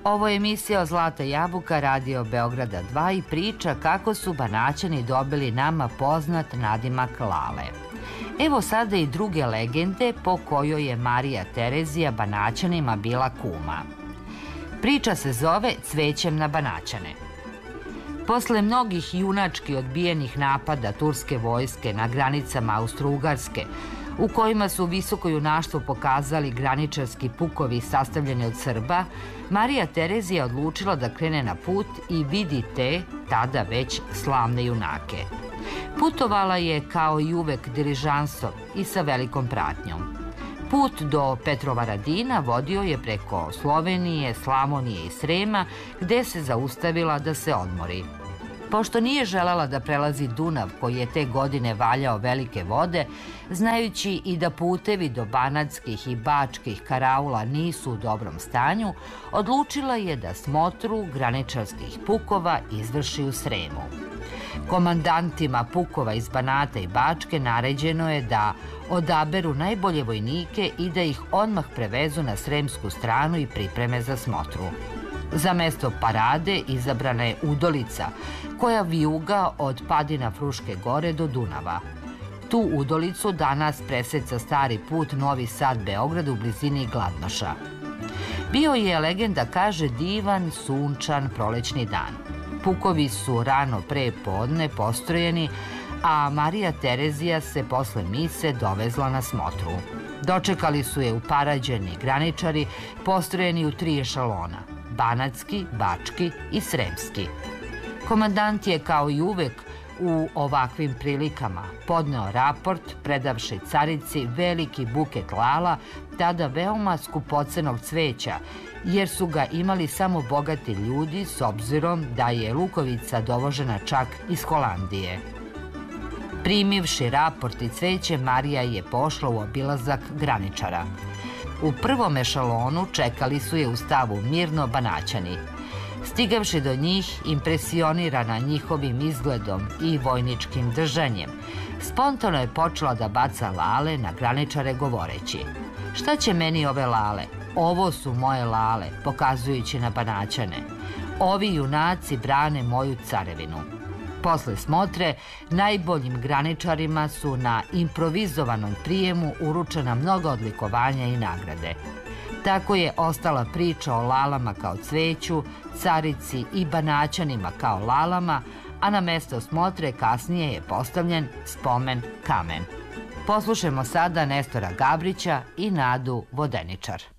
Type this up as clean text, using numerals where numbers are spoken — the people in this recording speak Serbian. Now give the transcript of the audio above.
Ovo je emisija Zlata jabuka Radio Beograda 2 i priča kako su Banaćani dobili nama poznat nadimak Lale. Evo sada i druge legende po kojoj je Marija Terezija Banaćanima bila kuma. Priča se zove Cvećem na Banaćane. Posle mnogih junački odbijenih napada turske vojske na granicama Austro-Ugarske, u kojima su visoko junaštvo pokazali graničarski pukovi sastavljeni od Srba, Marija Terezija odlučila da krene na put i vidi te, tada već slavne junake. Putovala je kao i uvek diližansom i sa velikom pratnjom. Put do Petrovaradina vodio je preko Slovenije, Slavonije i Srema, gde se zaustavila da se odmori. Pošto nije želela da prelazi Dunav koji je te godine valjao velike vode, znajući i da putevi do banatskih i bačkih karaula nisu u dobrom stanju, odlučila je da smotru graničarskih pukova izvrši u Sremu. Komandantima pukova iz Banata i Bačke naređeno je da odaberu najbolje vojnike i da ih odmah prevezu na sremsku stranu i pripreme za smotru. Za mesto parade izabrana je Udolica, koja vijuga od padina Fruške gore do Dunava. Tu Udolicu danas preseca stari put Novi Sad-Beograd u blizini Gladnoša. Bio je, legenda kaže, divan, sunčan prolećni dan. Pukovi su rano pre podne postrojeni, a Marija Terezija se posle mise dovezla na smotru. Dočekali su je uparađeni graničari, postrojeni u 3 ešalona: banatski, bački i sremski. Komandant je kao i uvek u ovakvim prilikama podneo raport, predavši carici veliki buket lala, tada veoma skupocenog cveća, jer su ga imali samo bogati ljudi s obzirom da je lukovica dovožena čak iz Holandije. Primivši raport i cveće, Marija je pošla u obilazak graničara. U prvom ešalonu čekali su je u stavu mirno Banaćani. Stigavši do njih, impresionirana njihovim izgledom i vojničkim držanjem, spontano je počela da baca lale na graničare govoreći: "Šta će meni ove lale? Ovo su moje lale", pokazujući na Banaćane. "Ovi junaci brane moju carevinu." Posle smotre, najboljim graničarima su na improvizovanom prijemu uručena mnoga odlikovanja i nagrade. Tako je ostala priča o lalama kao cveću, carici i Banaćanima kao lalama, a na mesto smotre kasnije je postavljen spomen kamen. Poslušajmo sada Nestora Gabrića i Nadu Vodeničar.